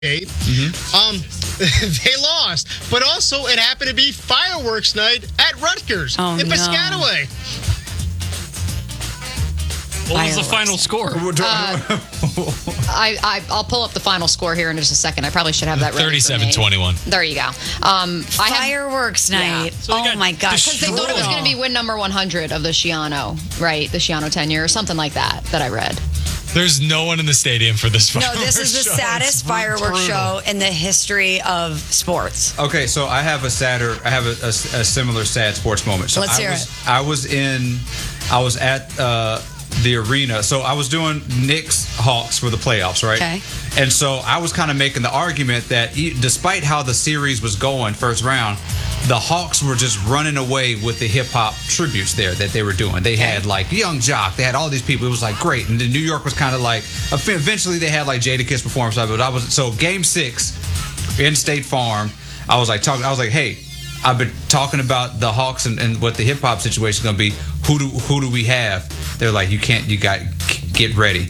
They lost, but also it happened to be fireworks night at Rutgers in Piscataway. What was the final score? I'll pull up the final score here in just a second. I probably should have that ready. 37-21. There you go. Fireworks night. Yeah. So oh my gosh. Because they thought it was going to be win number 100 of the Schiano, right? The Schiano tenure or something like that I read. There's no one in the stadium for this fireworks No, this is the saddest fireworks show in the history of sports. Okay, so I have a similar sad sports moment. So Let's hear it. I was at the arena. So I was doing Knicks Hawks for the playoffs, right? Okay. And so I was kind of making the argument that despite how the series was going first round, the Hawks were just running away with the hip hop tributes there that they were doing. They had like Young Jock, they had all these people. It was like great. And then New York was kind of like, eventually they had like Jadakiss perform stuff. But so Game 6 in State Farm, I was like, hey, I've been talking about the Hawks and what the hip hop situation is going to be. Who do we have? They're like, you got get ready.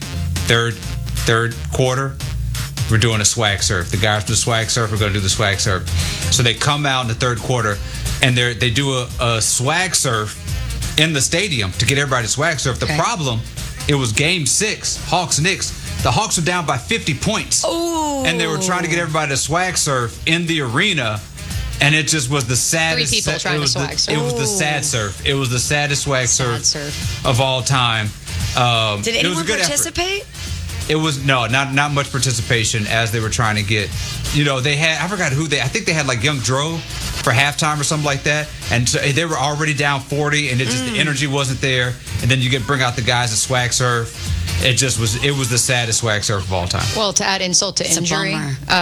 Third quarter, we're doing a swag surf. The guys from the swag surf are going to do the swag surf. So they come out in the third quarter and they do a swag surf in the stadium to get everybody to swag surf. The problem, it was Game 6, Hawks-Knicks. The Hawks were down by 50 points. Ooh. And they were trying to get everybody to swag surf in the arena. And it just was the saddest. 3 people trying to swag surf. It was the sad surf. It was the saddest swag surf of all time. Did anyone participate? It was not much participation as they were trying to get. They had, I forgot who I think they had like Young Dro for halftime or something like that, and so they were already down 40, and the energy wasn't there. And then you bring out the guys at swag surf. It was the saddest swag surf of all time. Well, to add insult to injury,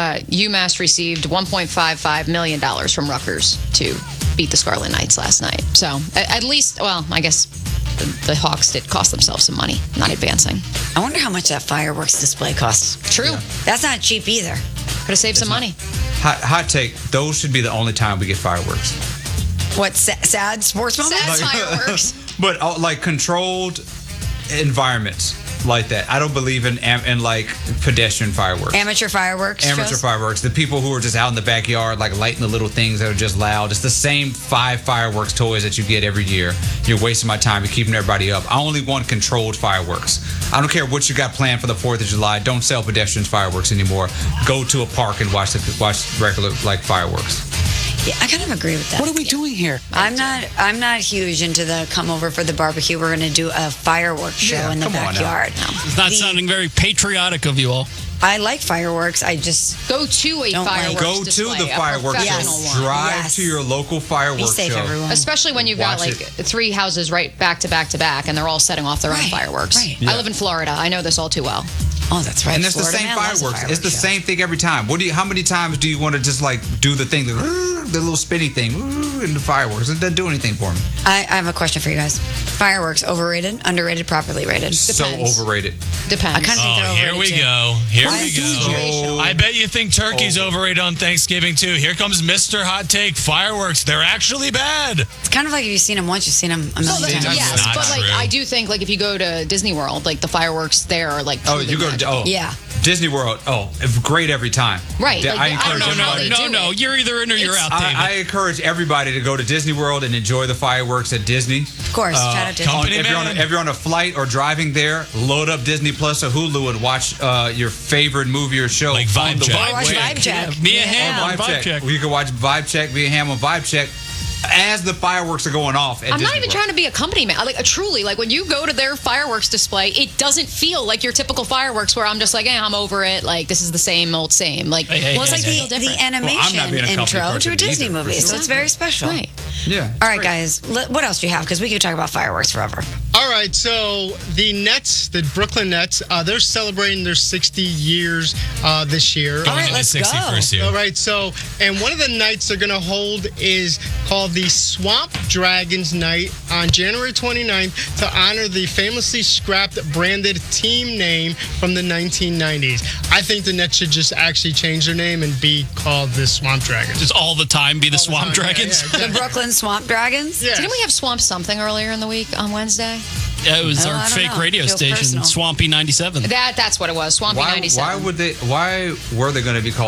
UMass received $1.55 million from Rutgers to beat the Scarlet Knights last night. So at least, well, I guess the Hawks did cost themselves some money, not advancing. I wonder how much that fireworks display costs. True. Yeah. That's not cheap either. Could have saved some money. Hot take, those should be the only time we get fireworks. What, sad sports moments? Sad fireworks. But like controlled environments like that. I don't believe in like pedestrian fireworks. Amateur fireworks. Fireworks. The people who are just out in the backyard, like lighting the little things that are just loud. It's the same 5 fireworks toys that you get every year. You're wasting my time. You're keeping everybody up. I only want controlled fireworks. I don't care what you got planned for the 4th of July. Don't sell pedestrians fireworks anymore. Go to a park and watch regular like fireworks. Yeah, I kind of agree with that. What are we doing here? I'm not huge into the come over for the barbecue. We're going to do a fireworks show in the backyard. No. It's not sounding very patriotic of you all. I like fireworks. I just go to a fireworks display. Go to the fireworks show. Drive to your local fireworks Be safe, show. Everyone. Especially when you've got like 3 houses right back to back to back, and they're all setting off their own fireworks. Right. I live in Florida. I know this all too well. Oh, that's right. And it's the same fireworks. It's the same thing every time. How many times do you want to just like do the thing, the little spinny thing, in the fireworks? It doesn't do anything for me. I have a question for you guys. Fireworks, overrated, underrated, properly rated? So overrated. Depends. I kind of think they're overrated. Here we go. Here we go. I bet you think turkey's overrated on Thanksgiving too. Here comes Mr. Hot Take. Fireworks, they're actually bad. It's kind of like if you've seen them once, you've seen them a million times. Yes, Not but like true. I do think like if you go to Disney World, like the fireworks there are like Oh, you go to Yeah. Disney World. Oh, great every time. Right. I Like, encourage everybody. No. You're either in or you're out, David. I encourage everybody to go to Disney World and enjoy the fireworks at Disney. Of course. Shout out to company If you're on a flight or driving there, load up Disney Plus or Hulu and watch your favorite movie or show. Like Vibe Check. Watch Vibe Check. Mia Hamm on Vibe Check. You can watch Vibe Check, Mia Hamm on Vibe Check as the fireworks are going off at I'm Disney not even World. trying to be a company man. Like truly, like when you go to their fireworks display, it doesn't feel like your typical fireworks where I'm just like, I'm over it. Like this is the same old same. Like Well, it's like the I'm not being a animation company intro person to a Disney either, movie, for so sure. it's very special. right. Yeah. All right, guys. What else do you have? Because we could talk about fireworks forever. All right, so the Nets, the Brooklyn Nets, they're celebrating their 60 years this year. Going into let's 61st year. All right, so, and one of the nights they're going to hold is called the Swamp Dragons Night on January 29th to honor the famously scrapped branded team name from the 1990s. I think the Nets should just actually change their name and be called the Swamp Dragons. Just all the time be the Swamp Dragons. Yeah, The Brooklyn Swamp Dragons? yeah. Didn't we have Swamp something earlier in the week on Wednesday? why? Yeah, it was Oh, our I don't fake know. radio Feels station, personal. Swampy 97. That's what it was. Swampy 97. Why were they going to be called